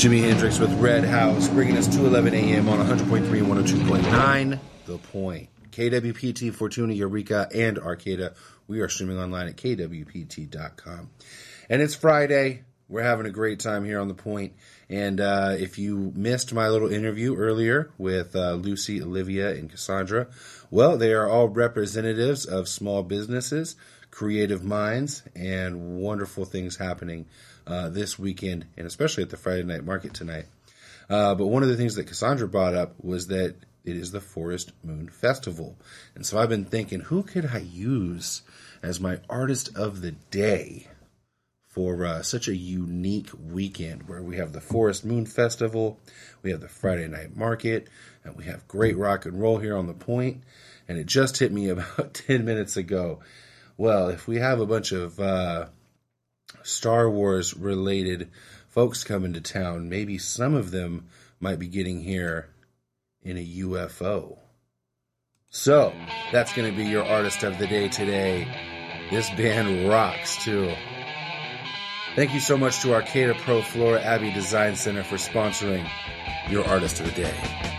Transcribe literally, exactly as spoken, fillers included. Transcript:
Jimi Hendrix with Red House, bringing us to eleven a.m. on one hundred point three and one oh two point nine. The Point. K W P T, Fortuna, Eureka, and Arcata. We are streaming online at K W P T dot com. And it's Friday. We're having a great time here on The Point. And uh, if you missed my little interview earlier with uh, Lucy, Olivia, and Cassandra, well, they are all representatives of small businesses, creative minds, and wonderful things happening uh, this weekend, and especially at the Friday night market tonight. Uh, but one of the things that Cassandra brought up was that it is the Forest Moon Festival. And so I've been thinking, who could I use as my artist of the day for uh, such a unique weekend where we have the Forest Moon Festival, we have the Friday night market, and we have great rock and roll here on The Point. And it just hit me about ten minutes ago. Well, if we have a bunch of uh, Star Wars related folks coming to town, maybe some of them might be getting here in a U F O. So, that's going to be your artist of the day today. This band rocks, too. Thank you so much to Arcata Pro Flora Abbey Design Center for sponsoring your artist of the day.